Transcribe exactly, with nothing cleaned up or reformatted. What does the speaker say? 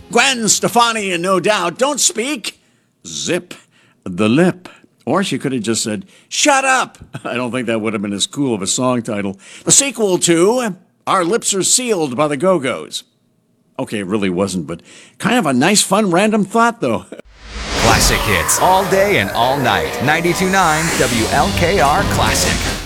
Gwen Stefani and No Doubt, don't speak. Zip the lip. Or she could have just said, shut up. I don't think that would have been as cool of a song title. The sequel to Our Lips Are Sealed by the Go-Go's. Okay, it really wasn't, but kind of a nice, fun, random thought, though. Classic hits all day and all night. ninety-two point nine W L K R Classic.